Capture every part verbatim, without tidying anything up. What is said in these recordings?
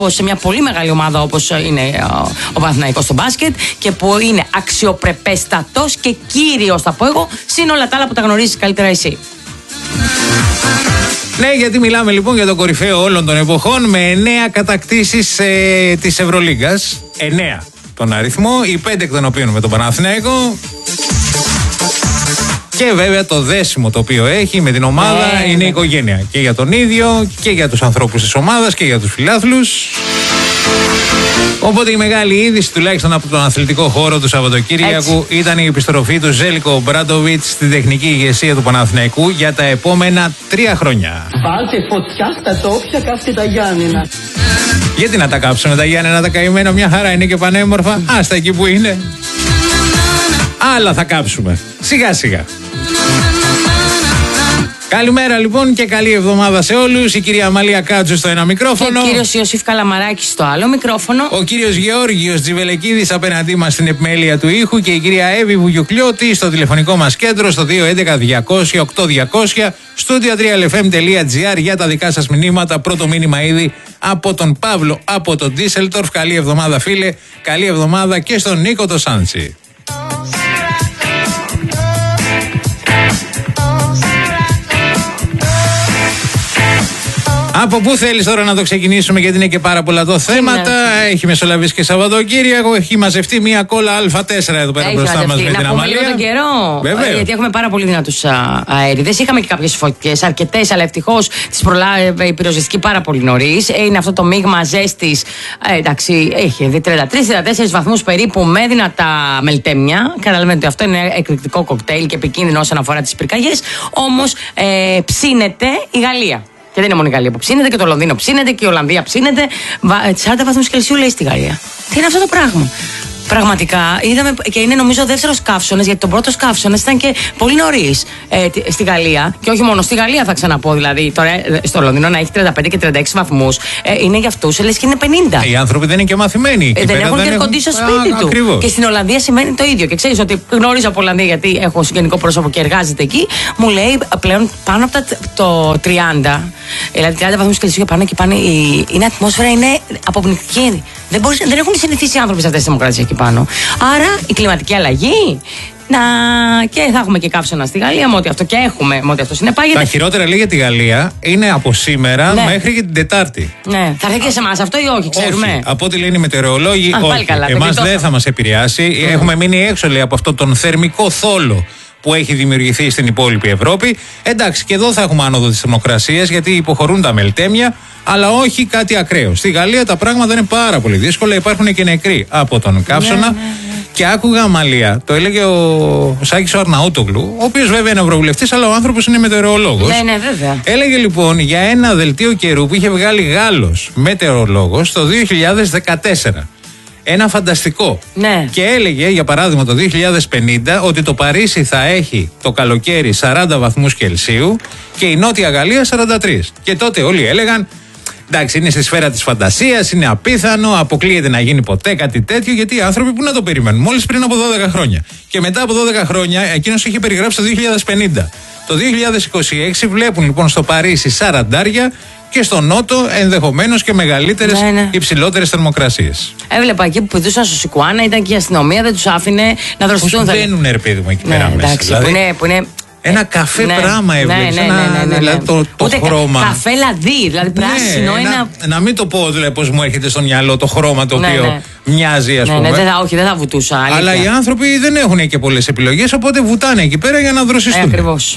σε μια πολύ μεγάλη ομάδα όπως είναι ο Παναθηναϊκός στο μπάσκετ και που είναι αξιοπρεπέστατος και κύριος, θα πω εγώ, συν όλα τα άλλα που τα γνωρίζεις καλύτερα εσύ. Ναι, γιατί μιλάμε λοιπόν για τον κορυφαίο όλων των εποχών με εννέα κατακτήσεις ε, της Ευρωλίγκας. εννέα τον αριθμό, οι πέντε εκ των οποίων με τον Παναθηναϊκό. Και βέβαια το δέσιμο το οποίο έχει με την ομάδα yeah, είναι yeah. η οικογένεια. Και για τον ίδιο και για τους ανθρώπους της ομάδας και για τους φιλάθλους. Οπότε η μεγάλη είδηση, τουλάχιστον από τον αθλητικό χώρο του Σαββατοκύριακου, έτσι, ήταν η επιστροφή του Ζέλικο Ομπράντοβιτς στην τεχνική ηγεσία του Παναθηναϊκού για τα επόμενα τρία χρόνια. Βάλτε φωτιά στα τόξια, κάψτε τα Γιάννενα. Γιατί να τα κάψουμε τα Γιάννενα, τα καημένα, μια χαρά είναι και πανέμορφα. Άστα εκεί που είναι. Άλλα θα κάψουμε. Σιγά σιγά. Καλημέρα λοιπόν και καλή εβδομάδα σε όλους. Η κυρία Αμαλία Κάτσου στο ένα μικρόφωνο. Και ο κύριος Ιωσήφ Καλαμαράκης στο άλλο μικρόφωνο. Ο κύριος Γεώργιος Τζιβελεκίδης απέναντί μας στην επιμέλεια του ήχου. Και η κυρία Εύη Βουγιουκλιώτη στο τηλεφωνικό μας κέντρο στο δύο έντεκα διακόσια οκτώ διακόσια. Studio τρία ελ εφ εμ τελεία τζι άρ για τα δικά σας μηνύματα. Πρώτο μήνυμα ήδη από τον Παύλο από τον Ντίσελτορφ. Καλή εβδομάδα φίλε. Καλή εβδομάδα και στον Νίκο το Σάντσι. Από πού θέλεις τώρα να το ξεκινήσουμε, γιατί είναι και πάρα πολλά το θέματα. Έχει μεσολαβήσει και Σαββατοκύριακο. Έχει μαζευτεί μια κόλλα Α τέσσερα εδώ πέρα μπροστά μας με την Αμαλία. Να τον καιρό. Βεβαίως. Γιατί έχουμε πάρα πολύ δυνατούς αέριδες. Είχαμε και κάποιες φωτιές, αρκετές, αλλά ευτυχώς τις προλάβει η πυροσβεστική πάρα πολύ νωρίς. Είναι αυτό το μείγμα ζέστης. Ε, εντάξει, έχει τριάντα τρεις τριάντα τέσσερις βαθμούς περίπου με δυνατά μελτέμια. Καταλαβαίνετε ότι αυτό είναι εκρηκτικό κοκτέιλ και επικίνδυνο όσον αφορά τις πυρκαγιές. Όμως ε, ψήνεται η Γαλλία. Και δεν είναι μόνο η Γαλλία που ψήνεται, και το Λονδίνο ψήνεται και η Ολλανδία ψήνεται. σαράντα βαθμούς Κελσίου λέει στη Γαλλία. Τι είναι αυτό το πράγμα. Πραγματικά είδαμε, και είναι νομίζω ο δεύτερος καύσωνας, γιατί τον πρώτος καύσωνας ήταν και πολύ νωρίς ε, στη Γαλλία. Και όχι μόνο στη Γαλλία, θα ξαναπώ. Δηλαδή, τώρα στο Λονδίνο να έχει τριάντα πέντε και τριάντα έξι βαθμούς ε, είναι για αυτούς, λες και είναι πενήντα. Οι άνθρωποι δεν είναι και μαθημένοι. Ε, δεν έχουν και air condition στο σπίτι του. Ακριβώς. Και στην Ολλανδία σημαίνει το ίδιο. Και ξέρεις ότι γνώριζα από Ολλανδία, γιατί έχω συγγενικό πρόσωπο και εργάζεται εκεί. Μου λέει πλέον πάνω από τα, το τριάντα, δηλαδή τριάντα βαθμούς Κελσίου πάνω και πάνω, η, η ατμόσφαιρα είναι αποπνικτική. Δεν, μπορείς, δεν έχουν συνηθίσει οι άνθρωποι σε αυτές τις δημοκρατίες εκεί πάνω. Άρα η κλιματική αλλαγή. Να, και θα έχουμε και καύσωνα στη Γαλλία, με ό,τι αυτό και έχουμε, με ό,τι αυτό συνεπάγεται. Τα χειρότερα λέει για τη Γαλλία είναι από σήμερα, ναι, μέχρι και την Τετάρτη. Ναι. Θα έρθει και σε εμάς αυτό ή όχι, ξέρουμε. Όχι. Από ό,τι λένε οι μετεωρολόγοι, όχι. Εμάς δεν θα μας επηρεάσει. Mm. Έχουμε μείνει έξω, λέει, από αυτό τον θερμικό θόλο που έχει δημιουργηθεί στην υπόλοιπη Ευρώπη. Εντάξει, και εδώ θα έχουμε άνοδο της θερμοκρασίας, γιατί υποχωρούν τα μελτέμια, αλλά όχι κάτι ακραίο. Στη Γαλλία τα πράγματα είναι πάρα πολύ δύσκολα. Υπάρχουν και νεκροί από τον καύσωνα. Ναι, ναι, ναι. Και άκουγα, Αμαλία, το έλεγε ο, ο Σάκης ο Αρναούτογλου, ο οποίος βέβαια είναι ευρωβουλευτής, αλλά ο άνθρωπος είναι μετεωρολόγος. Ναι, ναι, βέβαια. Έλεγε λοιπόν για ένα δελτίο καιρού που είχε βγάλει Γάλλος μετεωρολόγος το δύο χιλιάδες δεκατέσσερα. Ένα φανταστικό. Ναι. Και έλεγε, για παράδειγμα, το δύο χιλιάδες πενήντα ότι το Παρίσι θα έχει το καλοκαίρι σαράντα βαθμούς Κελσίου και η Νότια Γαλλία σαράντα τρία. Και τότε όλοι έλεγαν, εντάξει, είναι στη σφαίρα της φαντασίας, είναι απίθανο, αποκλείεται να γίνει ποτέ κάτι τέτοιο, γιατί οι άνθρωποι που να το περιμένουν, μόλις πριν από δώδεκα χρόνια. Και μετά από δώδεκα χρόνια, εκείνος είχε περιγράψει το δύο χιλιάδες πενήντα. Το δύο χιλιάδες είκοσι έξι βλέπουν λοιπόν στο Παρίσι σαραντάρια και στο Νότο ενδεχομένως και μεγαλύτερες, ναι, ναι, υψηλότερες θερμοκρασίες. Έβλεπα εκεί που πηδούσαν στο Σικουάνα, ήταν και η αστυνομία, δεν τους άφηνε να δροσιστούν. Πώς μπαίνουν, ρε παιδί μου, εκεί πέρα, ναι, μέσα. Δηλαδή, που είναι, που είναι... Ένα καφέ, ναι, πράγμα έβλεπες, ναι, ναι, ναι, ναι, ναι. Δηλαδή το, το ούτε χρώμα. Καφέ λαδί, δηλαδή πράσινο. Ναι, ένα... να, να μην το πω δηλαδή, πώς μου έρχεται στο μυαλό το χρώμα το, ναι, οποίο, ναι, μοιάζει, ας, ναι, πούμε. Ναι, δεν θα, όχι, δεν θα βουτούσα. Αλήθεια. Αλλά οι άνθρωποι δεν έχουν και πολλές επιλογές, οπότε βουτάνε εκεί πέρα για να δροσιστούν. Ε, ακριβώς.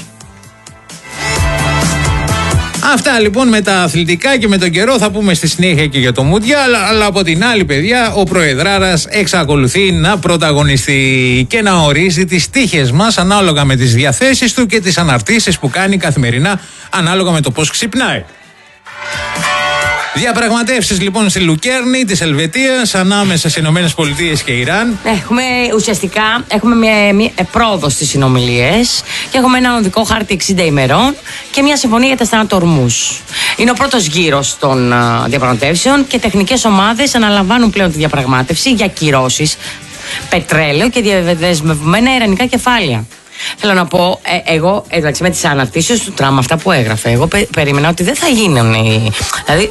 Αυτά λοιπόν με τα αθλητικά και με τον καιρό, θα πούμε στη συνέχεια και για το Μουντιάλ, αλλά από την άλλη, παιδιά, ο Προεδράρας εξακολουθεί να πρωταγωνιστεί και να ορίζει τις τύχες μας ανάλογα με τις διαθέσεις του και τις αναρτήσεις που κάνει καθημερινά ανάλογα με το πώς ξυπνάει. Διαπραγματεύσεις λοιπόν στη Λουκέρνη της Ελβετίας ανάμεσα στις Ηνωμένες Πολιτείες και Ιράν. Έχουμε ουσιαστικά έχουμε μια, μια πρόοδο στις συνομιλίες και έχουμε ένα οδικό χάρτη εξήντα ημερών και μια συμφωνία για τα στενά ορμούς. Είναι ο πρώτος γύρος των uh, διαπραγματεύσεων και τεχνικές ομάδες αναλαμβάνουν πλέον τη διαπραγμάτευση για κυρώσεις, πετρέλαιο και διαδεσμευμένα ιρανικά κεφάλαια. Θέλω να πω, ε, εγώ εντάξει με τις αναρτήσεις του Τραμπ, αυτά που έγραφε, εγώ πε, περίμενα ότι δεν θα γίνουν. Δηλαδή,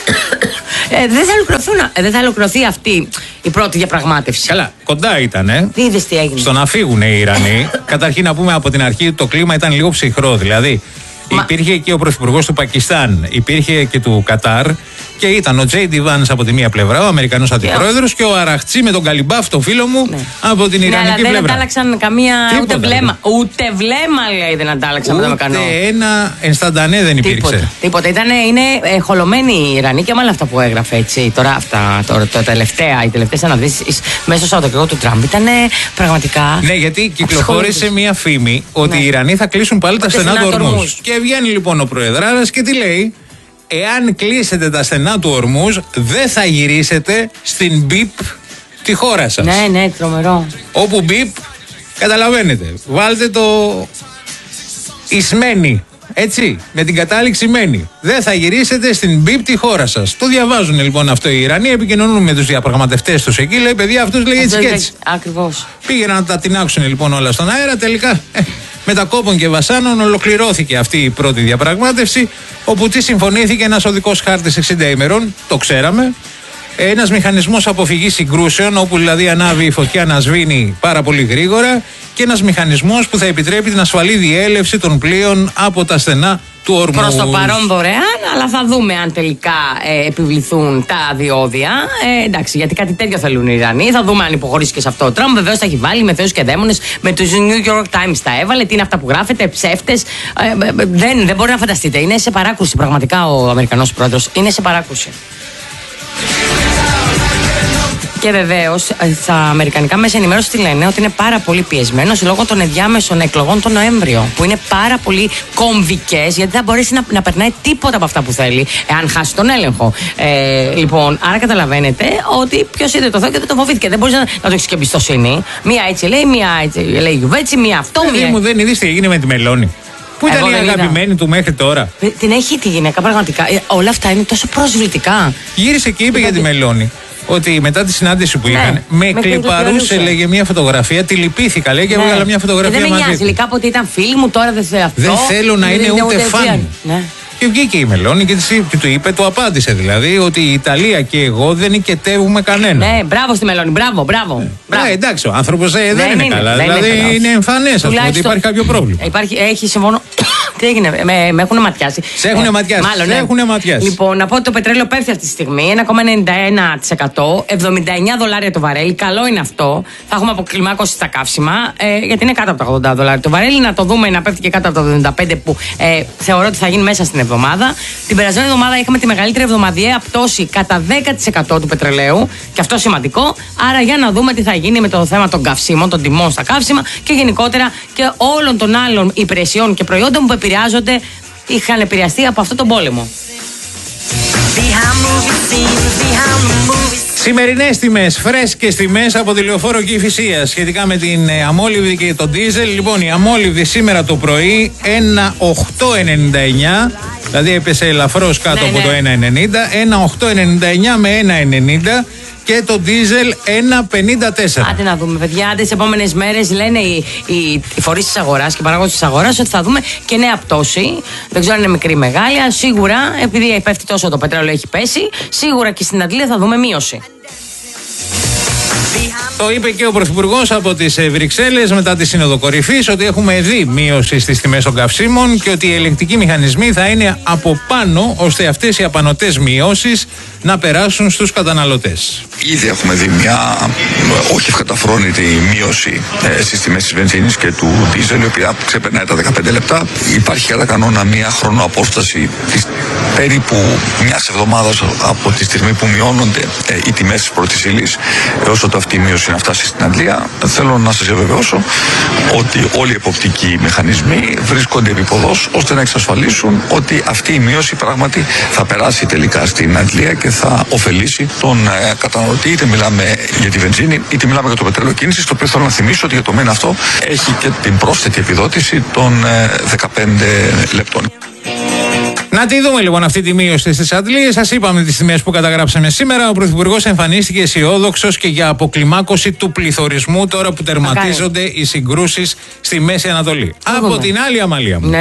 ε, δεν, θα ε, δεν θα ολοκληρωθεί αυτή η πρώτη διαπραγμάτευση. Καλά, κοντά ήτανε. Τι είδες τι έγινε? Στο να φύγουν οι Ιρανοί. Καταρχήν να πούμε από την αρχή το κλίμα ήταν λίγο ψυχρό. Δηλαδή Μα... υπήρχε και ο πρωθυπουργός του Πακιστάν, υπήρχε και του Κατάρ. Και ήταν ο Τζέι Ντι Βάνς από τη μία πλευρά, ο Αμερικανός αντιπρόεδρος, και ο Αραχτσί με τον Καλιμπάφ, το φίλο μου, ναι, από την Ιρανική πλευρά. Ναι, αλλά δεν αντάλλαξαν καμία. Τίποτα, ούτε βλέμμα. Δηλαδή. Ούτε βλέμμα, λέει, δεν αντάλλαξαν με το Αμερικανό. Ούτε ένα ενσταντανέ δεν υπήρξε. Τίποτα. Τίποτα. Ήταν, είναι ε, χολωμένοι οι Ιρανοί και με όλα αυτά που έγραφε έτσι. Τώρα αυτά, τώρα, τα τελευταία, οι τελευταίες αναδύσεις μέσα στο Σαββατοκύριακο του Τραμπ ήταν πραγματικά. Ναι, γιατί κυκλοφόρησε μία φήμη ότι ναι, οι Ιρανοί θα κλείσουν πάλι τα στενά του Ορμούζ. Και βγαίνει λοιπόν ο Προεδράρας και τι λέει? Εάν κλείσετε τα στενά του Ορμούζ, δεν θα γυρίσετε στην μπιπ τη χώρα σας. Ναι, ναι, τρομερό. Όπου μπιπ, καταλαβαίνετε, βάλτε το ισμένη, έτσι, με την κατάληξη μένη. Δεν θα γυρίσετε στην μπιπ τη χώρα σας. Το διαβάζουν λοιπόν αυτό οι Ιρανοί, επικοινωνούν με τους διαπραγματευτές τους εκεί, λέει παιδιά αυτός λέει έτσι και έτσι. Ακριβώς. Πήγαιναν να τα τεινάξουν λοιπόν όλα στον αέρα, τελικά... Με τα κόπων και βασάνων ολοκληρώθηκε αυτή η πρώτη διαπραγμάτευση, όπου τι συμφωνήθηκε? Ένας οδικός χάρτης εξήντα ημερών, το ξέραμε. Ένας μηχανισμός αποφυγής συγκρούσεων, όπου δηλαδή ανάβει η φωτιά να σβήνει πάρα πολύ γρήγορα, και ένας μηχανισμός που θα επιτρέπει την ασφαλή διέλευση των πλοίων από τα στενά του Ορμούζ. Προς το παρόν δωρεάν, αλλά θα δούμε αν τελικά ε, επιβληθούν τα διόδια. Ε, εντάξει, γιατί κάτι τέτοιο θέλουν οι Ιρανοί. Θα δούμε αν υποχωρήσει και σε αυτό. Ο Τραμπ βεβαίως τα έχει βάλει με θεούς και δαίμονες, με τους New York Times τα έβαλε. Τι είναι αυτά που γράφετε, ψεύτες. Ε, ε, δεν, δεν μπορεί να φανταστείτε. Είναι σε παράκρουση πραγματικά ο Αμερικανός πρόεδρος. Είναι σε παράκρουση. Και βεβαίως στα αμερικανικά μέσα ενημέρωση τι λένε? Ότι είναι πάρα πολύ πιεσμένος λόγω των ενδιάμεσων εκλογών τον Νοέμβριο. Που είναι πάρα πολύ κομβικές, γιατί δεν μπορέσει να, να περνάει τίποτα από αυτά που θέλει, εάν χάσει τον έλεγχο. Ε, λοιπόν, άρα καταλαβαίνετε ότι ποιος είδε το Θεό και δεν το φοβήθηκε. Δεν μπορεί να, να το έχει και εμπιστοσύνη. Μία έτσι λέει, μία έτσι λέει γιουβέτσι, μία αυτό. Ε, μία... μου δεν είδες τι έγινε με τη Μελώνη? Πού ήταν η αγαπημένη του μέχρι τώρα? Την έχει τη γυναίκα πραγματικά. Ε, όλα αυτά είναι τόσο προσβλητικά. Γύρισε και είπε δηλαδή... για τη Μελώνη ότι μετά τη συνάντηση που ναι, είχαν, με, με κλιπαρούσε, λέγε μια φωτογραφία, τη λυπήθηκα, λέγε, ναι, έβγαλα μια φωτογραφία μαζί. Δεν με νοιάζει, λέει κάποτε ήταν φίλη μου, τώρα δεν θέλω αυτό. Δεν θέλω να είναι ούτε, ούτε φαν. Ναι. Και βγήκε η Μελώνη και, και του είπε, το απάντησε δηλαδή, ότι η Ιταλία και εγώ δεν οικετεύουμε κανένα. Ναι, μπράβο στη Μελώνη, μπράβο, μπράβο. Ναι, μπράβο. ναι εντάξει, ο άνθρωπος ε, δεν, δεν είναι, είναι καλά. Δεν δηλαδή είναι, είναι εμφανές ότι υπάρχει κάποιο πρόβλημα. Υπάρχει, έχει συμφωνώ. Τι έγινε, με, με έχουν ματιάσει. Σε έχουν ε, ματιάσει. Μάλλον, σε ναι. έχουν ματιάσει. Λοιπόν, να πω ότι το πετρέλαιο πέφτει αυτή τη στιγμή ένα κόμμα ενενήντα ένα τοις εκατό, εβδομήντα εννιά δολάρια το βαρέλι. Καλό είναι αυτό. Θα έχουμε αποκλιμάκωση στα καύσιμα, ε, γιατί είναι κάτω από τα ογδόντα δολάρια το βαρέλι. Να το δούμε να πέφτει και κάτω από τα εβδομήντα πέντε που ε, θεωρώ ότι θα γίνει μέσα στην εβδομάδα. Την περασμένη εβδομάδα είχαμε τη μεγαλύτερη εβδομαδιαία πτώση κατά δέκα τοις εκατό του πετρελαίου. Και αυτό σημαντικό. Άρα για να δούμε τι θα γίνει με το θέμα των καυσίμων, των τιμών στα καύσιμα και γενικότερα και όλων των άλλων υπηρεσιών και προϊόντων που επηρεάζονται, είχαν επηρεαστεί από αυτόν τον πόλεμο. Σημερινές τιμές, φρέσκες τιμές από τη Λεωφόρο Κηφισίας σχετικά με την ε, αμόλυβδη και τον ντίζελ. Λοιπόν, η αμόλυβδη σήμερα το πρωί ένα οκτώ ενενήντα εννιά, δηλαδή έπεσε ελαφρώς κάτω ναι, από ναι. το ένα ενενήντα, ένα οκτώ ενενήντα εννιά με ένα ενενήντα. Και το ντίζελ ένα πενήντα τέσσερα. Άντε να δούμε, παιδιά. Τις επόμενες μέρες λένε οι, οι, οι φορείς της αγοράς και οι παραγωγοί της αγοράς ότι θα δούμε και νέα πτώση. Δεν ξέρω αν είναι μικρή ή μεγάλη, αλλά σίγουρα επειδή πέφτει τόσο το πετρέλαιο έχει πέσει, σίγουρα και στην Αντλία θα δούμε μείωση. Το είπε και ο Πρωθυπουργός από τις Βρυξέλλες μετά τη Σύνοδο Κορυφής, ότι έχουμε δει μείωση στις τιμές των καυσίμων και ότι οι ελεγκτικοί μηχανισμοί θα είναι από πάνω, ώστε αυτές οι απανωτές μειώσεις να περάσουν στους καταναλωτές. Ήδη έχουμε δει μια όχι ευκαταφρόνητη μείωση ε, στις τιμές της βενζίνης και του ντίζελ, η οποία ξεπερνάει τα δεκαπέντε λεπτά. Υπάρχει κατά κανόνα μια χρονοαπόσταση της περίπου μιας εβδομάδας από τη στιγμή που μειώνονται ε, οι τιμές της πρώτης ύλης έως ότι αυτή η μείωση να φτάσει στην Αντλία. Θέλω να σας διαβεβαιώσω ότι όλοι οι εποπτικοί μηχανισμοί βρίσκονται επίποδος ώστε να εξασφαλίσουν ότι αυτή η μείωση πράγματι θα περάσει τελικά στην Αντλία και θα ωφελήσει τον ε, καταναλωτή, είτε μιλάμε για τη βενζίνη είτε μιλάμε για το πετρέλαιο κίνησης, το οποίο θέλω να θυμίσω ότι για το μήνα αυτό έχει και την πρόσθετη επιδότηση των ε, δεκαπέντε λεπτών. Να τη δούμε λοιπόν αυτή τη μείωση στις Αντλίες. Σας είπαμε τις τιμές που καταγράψαμε σήμερα. Ο Πρωθυπουργός εμφανίστηκε αισιόδοξος και για αποκλιμάκωση του πληθωρισμού τώρα που τερματίζονται οι συγκρούσεις στη Μέση Ανατολή. Από την άλλη, Αμαλία μου, ναι.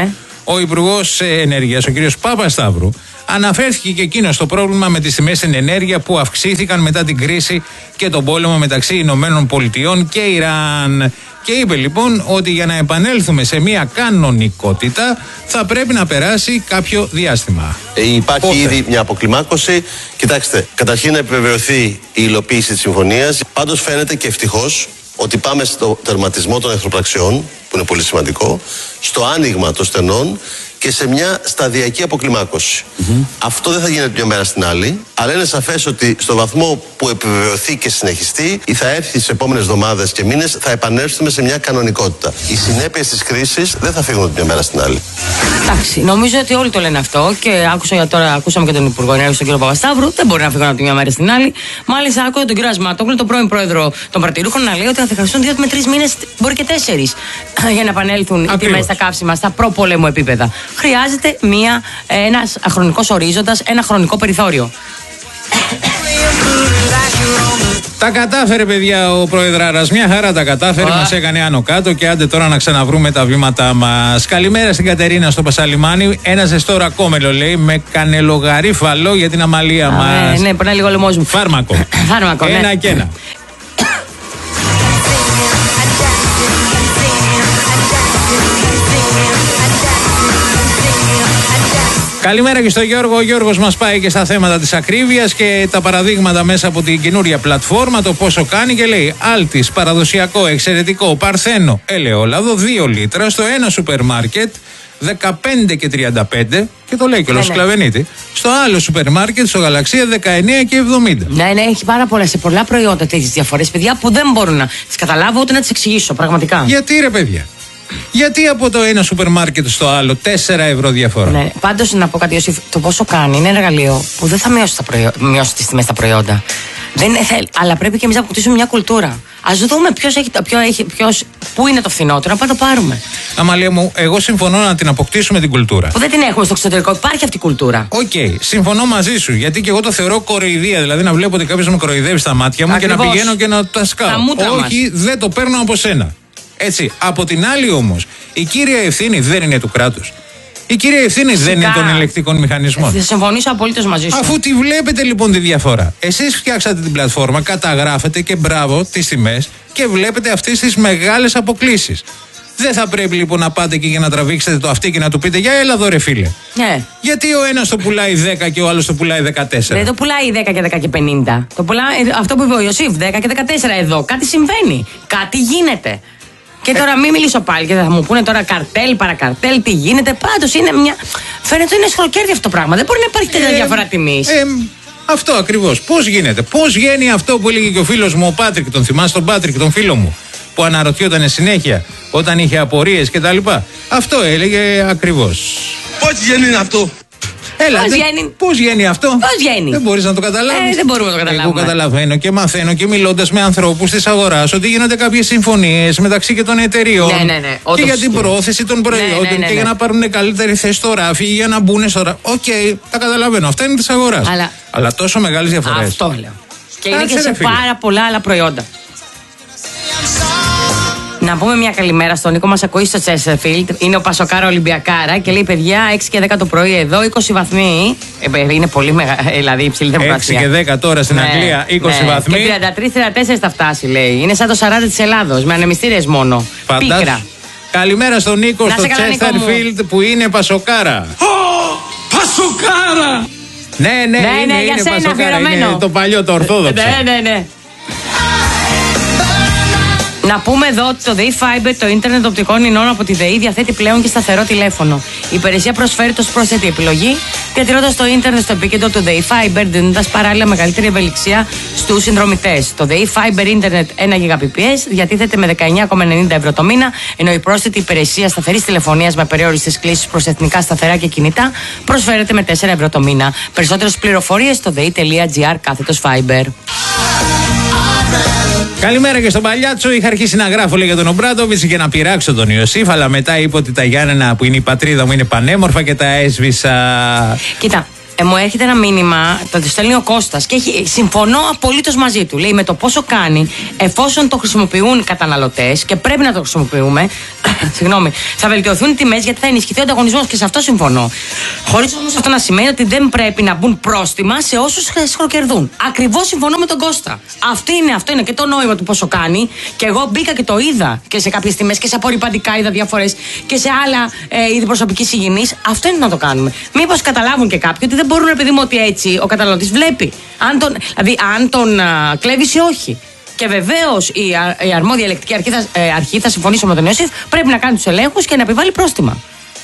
Ο Υπουργός Ενέργειας, ο κ. Παπασταύρου, αναφέρθηκε και εκείνο στο πρόβλημα με τις τιμές στην ενέργεια που αυξήθηκαν μετά την κρίση και τον πόλεμο μεταξύ Ηνωμένων Πολιτειών και Ιράν. Και είπε λοιπόν ότι για να επανέλθουμε σε μια κανονικότητα θα πρέπει να περάσει κάποιο διάστημα. Ε, υπάρχει Πότε? ήδη μια αποκλιμάκωση. Κοιτάξτε, καταρχήν να επιβεβαιωθεί η υλοποίηση της συμφωνίας. Πάντως φαίνεται και ευτυχώς ότι πάμε στο τερματισμό των εχθροπραξιών, που είναι πολύ σημαντικό, στο άνοιγμα των στενών και σε μια σταδιακή αποκλιμάκωση. Mm-hmm. Αυτό δεν θα γίνεται μια μέρα στην άλλη, αλλά είναι σαφές ότι στο βαθμό που επιβεβαιωθεί και συνεχιστεί, ή θα έρθει στις επόμενες εβδομάδες και μήνες, θα επανέλθουμε σε μια κανονικότητα. Οι συνέπειες της κρίσης δεν θα φύγουν μια μέρα στην άλλη. Εντάξει, νομίζω ότι όλοι το λένε αυτό και άκουσα τώρα, ακούσαμε και τον Υπουργό Ενέργειας, τον κύριο Παπασταύρου. Δεν μπορεί να φύγουν από τη μια μέρα στην άλλη. Μάλιστα, άκουγα τον κύριο Ασματόγλου, τον πρώην πρόεδρο των Παρτηρούχων, να λέει ότι θα χρειαστούν δύο με τρεις μήνες, μπορεί και τέσσερις, για να επανέλθουν οι τιμές στα καύσιμα στα προπολέμου επίπεδα. Χρειάζεται μια, ένας χρονικός ορίζοντας, ένα χρονικό περιθώριο. Τα κατάφερε, παιδιά, ο Προεδράρας. Μια χαρά τα κατάφερε. Μας έκανε άνω κάτω και άντε τώρα να ξαναβρούμε τα βήματά μας. Καλημέρα στην Κατερίνα στο Πασαλιμάνι. Ένα ζεστό ρακόμελο, λέει, με κανελογαρίφαλο για την αμαλία μας. Ναι, περνάει λίγο λαιμός μου. Φάρμακο. Φάρμακο, ναι. Ένα και ένα. Καλημέρα και στο Γιώργο. Ο Γιώργος μας πάει και στα θέματα της ακρίβειας και τα παραδείγματα μέσα από την καινούρια πλατφόρμα, το πόσο κάνει, και λέει Άλτης, παραδοσιακό, εξαιρετικό, παρθένο, ελαιόλαδο, δύο λίτρα στο ένα σούπερ μάρκετ δεκαπέντε και τριάντα πέντε, και το λέει και ο ναι, Σκλαβενίτη. Στο άλλο σούπερ μάρκετ, στο Γαλαξία, δεκαεννέα και εβδομήντα. Ναι, ναι, έχει πάρα πολλά, σε πολλά προϊόντα τέτοιες διαφορές, παιδιά, που δεν μπορούν να τις καταλάβω ούτε να τις εξηγήσω, πραγματικά. Γιατί, ρε παιδιά? Γιατί από το ένα σούπερ μάρκετ στο άλλο τέσσερα ευρώ διαφορά? Ναι, πάντως να πω κάτι, Ιωσήφ, το πόσο κάνει είναι ένα εργαλείο που δεν θα μειώσει, τα προϊό... μειώσει τις τιμές στα προϊόντα. Δεν θέλ... Αλλά πρέπει και εμείς να αποκτήσουμε μια κουλτούρα. Ας δούμε ποιος έχει, ποιο έχει, ποιος, πού είναι το φθηνότερο, να πάμε το πάρουμε. Αμαλία μου, εγώ συμφωνώ να την αποκτήσουμε την κουλτούρα. Που δεν την έχουμε στο εξωτερικό, υπάρχει αυτή η κουλτούρα. Οκ, okay, συμφωνώ μαζί σου. Γιατί και εγώ το θεωρώ κοροϊδία. Δηλαδή να βλέπω ότι κάποιος με κοροϊδεύει στα μάτια μου. Ακριβώς. Και να πηγαίνω και να τα σκάω. Όχι, μας. Δεν το παίρνω από σένα. Έτσι. Από την άλλη όμως, η κύρια ευθύνη δεν είναι του κράτους. Η κύρια ευθύνη Φυσικά. δεν είναι των ελεκτικών μηχανισμών. Θα συμφωνήσω απολύτως μαζί σου. Αφού τη βλέπετε λοιπόν τη διαφορά. Εσείς φτιάξατε την πλατφόρμα, καταγράφετε και μπράβο τις τιμές και βλέπετε αυτές τις μεγάλες αποκλίσεις. Δεν θα πρέπει λοιπόν να πάτε εκεί για να τραβήξετε το αυτί και να του πείτε για έλα εδώ ρε φίλε. Ναι. Γιατί ο ένας το πουλάει δέκα και ο άλλος το πουλάει δεκατέσσερα. Δεν το πουλάει δέκα και δέκα και πενήντα. Το πουλάει, αυτό που είπε ο Ιωσήφ, δέκα και δεκατέσσερα εδώ. Κάτι συμβαίνει. Κάτι γίνεται. Και τώρα ε... μην μιλήσω πάλι και θα μου πούνε τώρα καρτέλ, παρακαρτέλ, τι γίνεται. Πάντως είναι μια. Φαίνεται ότι είναι σχροκέρδι αυτό το πράγμα. Δεν μπορεί να υπάρχει τέτοια ε... διαφορά τιμής. Ε... Αυτό ακριβώς. Πώς γίνεται? Πώς βγαίνει αυτό που έλεγε και ο φίλος μου ο Πάτρικ, τον θυμάσαι τον Πάτρικ, τον φίλο μου, που αναρωτιόταν συνέχεια όταν είχε απορίες κτλ. Αυτό έλεγε ακριβώς. Πώς βγαίνει αυτό? Έλα, πώς, δε, βγαίνει? πώς βγαίνει αυτό? Πώς βγαίνει? Δεν μπορείς να το καταλάβεις. Ε, δεν μπορούμε να το καταλάβουμε. Εγώ καταλαβαίνω και μαθαίνω και μιλώντας με ανθρώπους της αγοράς ότι γίνονται κάποιες συμφωνίες μεταξύ και των εταιριών. Ναι, ναι, ναι. Και για την πρόθεση των προϊόντων ναι, ναι, ναι, ναι. και για να πάρουν καλύτερη θέση στο ράφι ή για να μπουν στο ράφι. Οκ, okay, τα καταλαβαίνω. Αυτά είναι της αγοράς. Αλλά, Αλλά τόσο μεγάλες διαφορές. Αυτό λέω. Και είναι και σε πάρα πολλά άλλα προϊόντα. Να πούμε μια καλημέρα στον Νίκο, μας ακούει στο Τσέσεφιλντ. Είναι ο Πασοκάρα Ολυμπιακάρα και λέει: παιδιά, έξι και δέκα το πρωί εδώ, είκοσι βαθμοί. Ε, είναι πολύ μεγάλη, δηλαδή υψηλή θερμοκρασία. έξι και δέκα τώρα στην ναι, Αγγλία, είκοσι ναι. βαθμοί. Και τριάντα τρία τριάντα τέσσερα θα φτάσει, λέει. Είναι σαν το σαράντα της Ελλάδος, με ανεμιστήρες μόνο. Φαντάσου. Πίκρα. Καλημέρα στον Νίκο στο Τσέσεφιλντ που είναι Πασοκάρα. Oh, Πασοκάρα! Ναι, ναι, ναι, είναι, ναι, για είναι σένα, Πασοκάρα. Είναι το παλιό, το ορθόδοξο. Ναι, ναι, ναι. Να πούμε εδώ ότι το ΔΕΗ Fiber, το ίντερνετ οπτικών ινών από τη ΔΕΗ, διαθέτει πλέον και σταθερό τηλέφωνο. Η υπηρεσία προσφέρει ως πρόσθετη επιλογή, διατηρώντας το ίντερνετ στο επίκεντρο του ΔΕΗ Fiber, δίνοντας παράλληλα μεγαλύτερη ευελιξία στους συνδρομητές. Το ΔΕΗ Fiber ίντερνετ ένα γιγαμπιτ διατίθεται με δεκαεννιά κόμμα ενενήντα ευρώ το μήνα, ενώ η πρόσθετη υπηρεσία σταθερής τηλεφωνίας με περιόριστες κλήσεις προς εθνικά σταθερά και κινητά προσφέρεται με τέσσερα ευρώ το μήνα. Περισσότερες πληροφορίες στο dei.gr κάθετος Fiber. Καλημέρα και στον Παλιάτσο. Είχα αρχίσει να γράφω λέει, για τον Ομπράντοβιτς και να πειράξω τον Ιωσήφ, αλλά μετά είπε ότι τα Γιάννενα που είναι η πατρίδα μου είναι πανέμορφα και τα έσβησα. Κοίτα, Ε, μου έρχεται ένα μήνυμα, το στέλνει ο Κώστας και έχει, συμφωνώ απολύτως μαζί του. Λέει με το πόσο κάνει, εφόσον το χρησιμοποιούν οι καταναλωτές και πρέπει να το χρησιμοποιούμε, συγγνώμη, θα βελτιωθούν οι τιμές γιατί θα ενισχυθεί ο ανταγωνισμός και σε αυτό συμφωνώ. Χωρίς όμως αυτό να σημαίνει ότι δεν πρέπει να μπουν πρόστιμα σε όσους χροκερδούν. Ακριβώς συμφωνώ με τον Κώστα. Αυτό είναι, αυτό είναι και το νόημα του πόσο κάνει. Και εγώ μπήκα και το είδα και σε κάποιες τιμές και σε απορριπαντικά είδα διαφορές και σε άλλα ε, είδη προσωπικής υγιεινής. Αυτό είναι να το κάνουμε. Μήπως καταλάβουν και κάποιοι ότι δεν μπορούν, επειδή μου ότι έτσι ο καταναλωτής βλέπει. Αν τον, δηλαδή, αν τον α, κλέβεις ή όχι. Και βεβαίως η, η αρμόδια ελεκτική αρχή θα, ε, αρχή θα συμφωνήσω με τον ΕΟΣΥΦ, πρέπει να κάνει τους ελέγχους και να επιβάλλει πρόστιμα.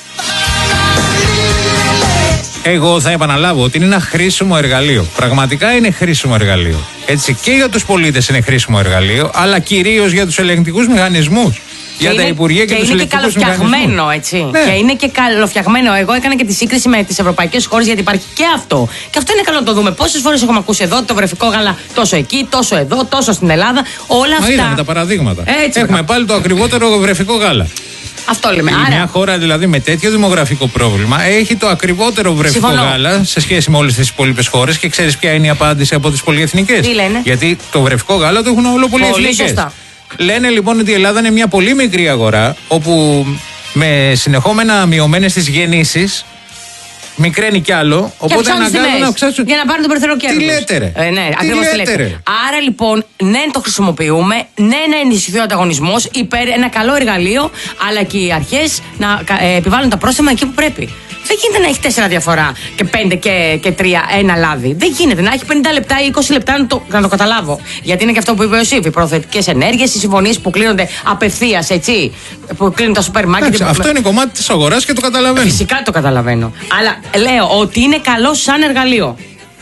Εγώ θα επαναλάβω ότι είναι ένα χρήσιμο εργαλείο. Πραγματικά είναι χρήσιμο εργαλείο. Έτσι, και για τους πολίτες είναι χρήσιμο εργαλείο, αλλά κυρίως για τους ελεγκτικούς μηχανισμούς. Για είναι, τα Υπουργεία και, και τους ελεγκτικούς μηχανισμούς. Και είναι και καλοφτιαγμένο, έτσι. Ναι. Και είναι και καλοφτιαγμένο. Εγώ έκανα και τη σύγκριση με τις ευρωπαϊκές χώρες, γιατί υπάρχει και αυτό. Και αυτό είναι καλό να το δούμε. Πόσες φορές έχουμε ακούσει εδώ το βρεφικό γάλα τόσο εκεί, τόσο εδώ, τόσο στην Ελλάδα. Όλα αυτά. Μα είδαμε τα παραδείγματα. Έτσι, έχουμε πά. πάλι το ακριβότερο βρεφικό γάλα. Αυτό λέμε. Η Άρα... μια χώρα δηλαδή με τέτοιο δημογραφικό πρόβλημα έχει το ακριβότερο βρεφικό Συμφωνώ. γάλα σε σχέση με όλες τις υπόλοιπες χώρες. Και ξέρεις ποια είναι η απάντηση από τις πολυεθνικές? Τι λένε? Γιατί το βρεφικό γάλα το έχουν όλο πολυεθνικές. Λένε λοιπόν ότι η Ελλάδα είναι μια πολύ μικρή αγορά, όπου με συνεχόμενα μειωμένες τις γεννήσεις μικραίνει κι άλλο. Οπότε αναγκάζουν να αυξάσουν. Για να πάρουν το περιθώριο κέρδους. Τι λέτε, ρε. Ε, ναι, τι ακριβώς λέτε, τι λέτε. Άρα λοιπόν, ναι, το χρησιμοποιούμε, ναι, να ενισχυθεί ο ανταγωνισμός, υπέρ, ένα καλό εργαλείο, αλλά και οι αρχές να ε, επιβάλλουν τα πρόστιμα εκεί που πρέπει. Δεν γίνεται να έχει τέσσερα διαφορά και πέντε και, και τρία ένα λάδι. Δεν γίνεται να έχει πενήντα λεπτά ή είκοσι λεπτά να το, να το καταλάβω. Γιατί είναι και αυτό που είπε ο Σίφ. Οι προθετικές ενέργειες, οι συμφωνίες που κλείνονται απευθείας, έτσι. Που κλείνουν τα σούπερ μάρκετ. Αυτό είναι κομμάτι της αγοράς και το καταλαβαίνω. Φυσικά το καταλαβαίνω. Αλλά λέω ότι είναι καλό σαν εργαλείο.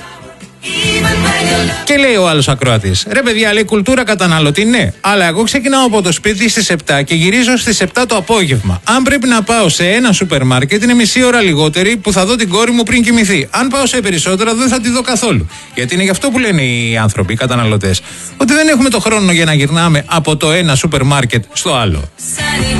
Και λέει ο άλλος ακροατής, ρε παιδιά, λέει κουλτούρα καταναλωτή, ναι. Αλλά εγώ ξεκινάω από το σπίτι στις επτά και γυρίζω στις επτά το απόγευμα. Αν πρέπει να πάω σε ένα σούπερ μάρκετ, είναι μισή ώρα λιγότερη που θα δω την κόρη μου πριν κοιμηθεί. Αν πάω σε περισσότερα, δεν θα τη δω καθόλου. Γιατί είναι γι' αυτό που λένε οι άνθρωποι, οι καταναλωτές, ότι δεν έχουμε το χρόνο για να γυρνάμε από το ένα σούπερ μάρκετ στο άλλο.